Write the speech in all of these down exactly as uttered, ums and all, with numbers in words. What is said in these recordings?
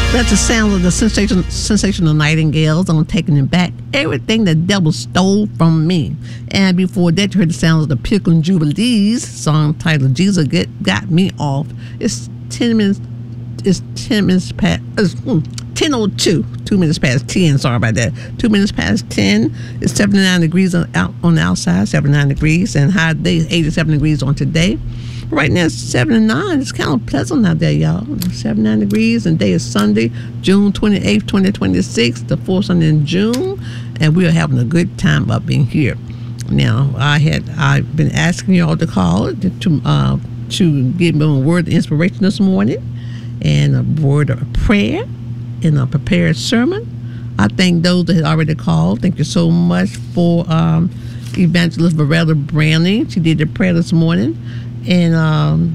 That's the sound of the sensation, sensational Nightingales on Taking It Back. Everything the devil stole from me. And before that, you heard the sounds of the Pilgrim Jubilees, song titled Jesus Get, Got Me Off. It's ten minutes, it's ten minutes past, it's, mm, ten oh two, two minutes past ten, sorry about that. Two minutes past ten, it's seventy-nine degrees on, out, on the outside, seventy-nine degrees, and high day is eighty-seven degrees on today. Right now it's seventy-nine. It's kind of pleasant out there, y'all. seventy-nine degrees, and day is Sunday, June twenty-eighth, twenty twenty-six, the fourth Sunday in June, and we are having a good time up in here. Now, I had I've been asking y'all to call to uh, to give me a word of inspiration this morning, and a word of prayer, and a prepared sermon. I thank those that had already called. Thank you so much for um, Evangelist Varela Branding. She did the prayer this morning. And um,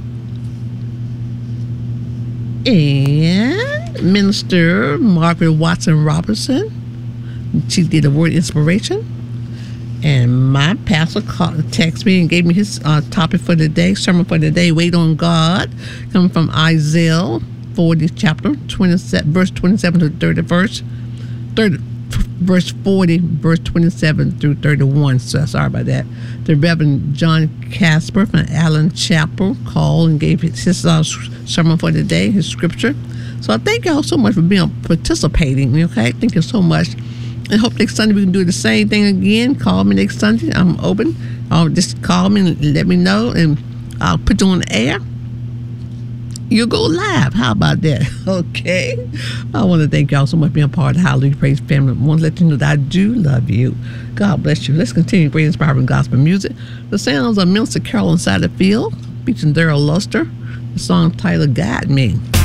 and Minister Margaret Watson Robertson, she did a word inspiration. And my pastor called, texted me and gave me his uh, topic for the day, sermon for the day, Wait on God, coming from Isaiah forty, chapter twenty-seven, verse twenty-seven to thirty verse, thirty. Verse forty, verse twenty-seven through thirty-one. So sorry about that. The Reverend John Casper from Allen Chapel called and gave his, his uh, sermon for the day, his scripture. So I thank y'all so much for being participating. Okay, thank you so much. And hope next Sunday we can do the same thing again. Call me next Sunday. I'm open. I'll just call me and let me know, and I'll put you on the air. You'll go live. How about that? Okay. I want to thank y'all so much for being a part of the Hallelujah Praise family. I want to let you know that I do love you. God bless you. Let's continue great inspiring gospel music. The sounds of Minister Carolyn Satterfield featuring Daryl Luster. The song titled Guide Me.